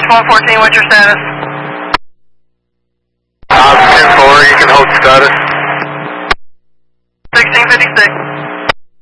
114, what's your status? 10-4, you can hold status.